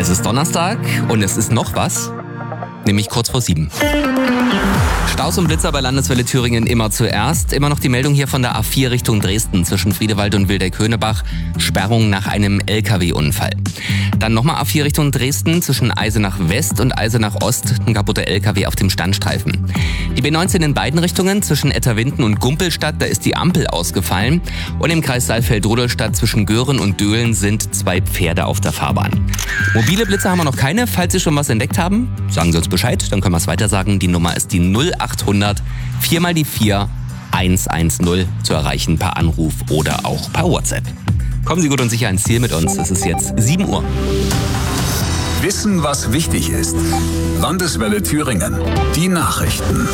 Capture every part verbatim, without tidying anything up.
Es ist Donnerstag und es ist noch was, nämlich kurz vor sieben. Staus und Blitzer bei Landeswelle Thüringen immer zuerst. Immer noch die Meldung hier von der A vier Richtung Dresden zwischen Friedewald und Wildeck-Höhnebach. Sperrung nach einem L K W-Unfall. Dann nochmal A vier Richtung Dresden zwischen Eisenach West und Eisenach Ost. Ein kaputter L K W auf dem Standstreifen. Die B neunzehn in beiden Richtungen zwischen Etterwinden und Gumpelstadt, da ist die Ampel ausgefallen. Und im Kreis Saalfeld-Rudolstadt zwischen Göhren und Döhlen sind zwei Pferde auf der Fahrbahn. Mobile Blitzer haben wir noch keine. Falls Sie schon was entdeckt haben, sagen Sie uns Bescheid, dann können wir es weiter sagen. Die Nummer ist die null achthundert vier mal die vier hundertzehn zu erreichen per Anruf oder auch per WhatsApp. Kommen Sie gut und sicher ins Ziel mit uns. Es ist jetzt sieben Uhr. Wissen, was wichtig ist. Landeswelle Thüringen. Die Nachrichten.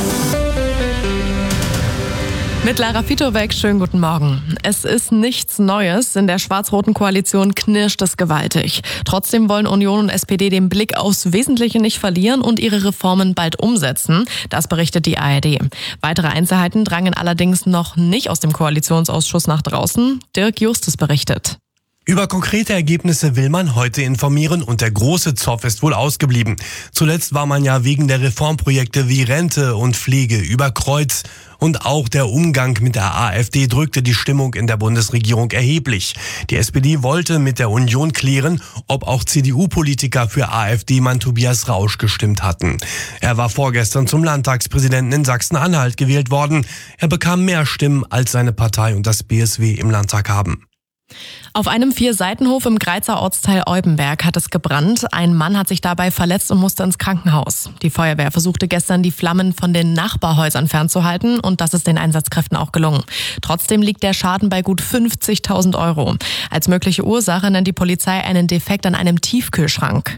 Mit Lara Fitowek, schönen guten Morgen. Es ist nichts Neues. In der schwarz-roten Koalition knirscht es gewaltig. Trotzdem wollen Union und S P D den Blick aufs Wesentliche nicht verlieren und ihre Reformen bald umsetzen. Das berichtet die A R D. Weitere Einzelheiten drangen allerdings noch nicht aus dem Koalitionsausschuss nach draußen. Dirk Justus berichtet. Über konkrete Ergebnisse will man heute informieren und der große Zoff ist wohl ausgeblieben. Zuletzt war man ja wegen der Reformprojekte wie Rente und Pflege über Kreuz. Und auch der Umgang mit der AfD drückte die Stimmung in der Bundesregierung erheblich. Die S P D wollte mit der Union klären, ob auch C D U-Politiker für AfD-Mann Tobias Rausch gestimmt hatten. Er war vorgestern zum Landtagspräsidenten in Sachsen-Anhalt gewählt worden. Er bekam mehr Stimmen, als seine Partei und das B S W im Landtag haben. Auf einem Vier-Seitenhof im Greizer Ortsteil Eubenberg hat es gebrannt. Ein Mann hat sich dabei verletzt und musste ins Krankenhaus. Die Feuerwehr versuchte gestern, die Flammen von den Nachbarhäusern fernzuhalten und das ist den Einsatzkräften auch gelungen. Trotzdem liegt der Schaden bei gut fünfzigtausend Euro. Als mögliche Ursache nennt die Polizei einen Defekt an einem Tiefkühlschrank.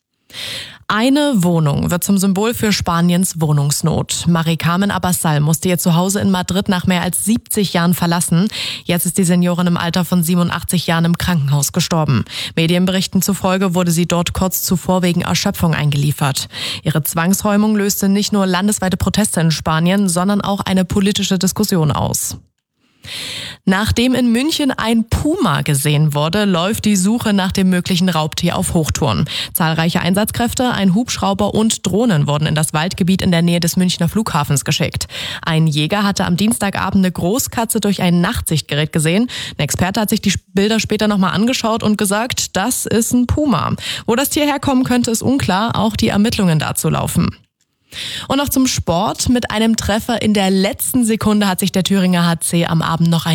Eine Wohnung wird zum Symbol für Spaniens Wohnungsnot. Mari-Carmen Abassal musste ihr Zuhause in Madrid nach mehr als siebzig Jahren verlassen. Jetzt ist die Seniorin im Alter von siebenundachtzig Jahren im Krankenhaus gestorben. Medienberichten zufolge wurde sie dort kurz zuvor wegen Erschöpfung eingeliefert. Ihre Zwangsräumung löste nicht nur landesweite Proteste in Spanien, sondern auch eine politische Diskussion aus. Nachdem in München ein Puma gesehen wurde, läuft die Suche nach dem möglichen Raubtier auf Hochtouren. Zahlreiche Einsatzkräfte, ein Hubschrauber und Drohnen wurden in das Waldgebiet in der Nähe des Münchner Flughafens geschickt. Ein Jäger hatte am Dienstagabend eine Großkatze durch ein Nachtsichtgerät gesehen. Ein Experte hat sich die Bilder später nochmal angeschaut und gesagt, das ist ein Puma. Wo das Tier herkommen könnte, ist unklar. Auch die Ermittlungen dazu laufen. Und noch zum Sport. Mit einem Treffer in der letzten Sekunde hat sich der Thüringer H C am Abend noch ein